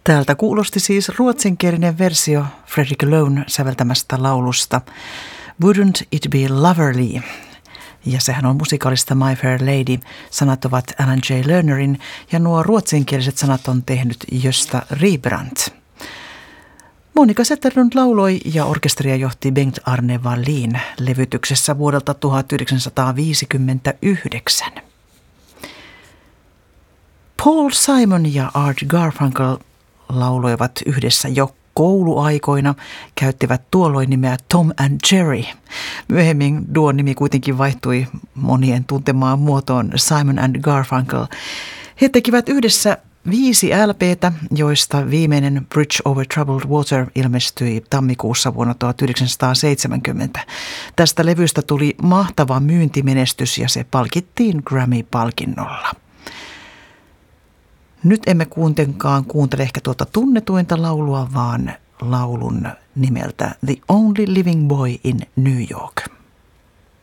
Täältä kuulosti siis ruotsinkielinen versio Fredrik Loan säveltämästä laulusta Wouldn't It Be Loverly? Ja sehän on musikaalista My Fair Lady. Sanat ovat Alan J. Lernerin ja nuo ruotsinkieliset sanat on tehnyt Gösta Ribrandt. Monika Zetterlund lauloi ja orkesteria johti Bengt Arne Wallin levytyksessä vuodelta 1959. Paul Simon ja Art Garfunkel lauloivat yhdessä jo kouluaikoina, käyttivät tuolloin nimeä Tom and Jerry. Myöhemmin duon nimi kuitenkin vaihtui monien tuntemaan muotoon Simon and Garfunkel. He tekivät yhdessä 5 LP:tä, joista viimeinen Bridge over Troubled Water ilmestyi tammikuussa vuonna 1970. Tästä levystä tuli mahtava myyntimenestys ja se palkittiin Grammy-palkinnolla. Nyt emme kuitenkaan kuuntele ehkä tuota tunnetuinta laulua, vaan laulun nimeltä The Only Living Boy in New York.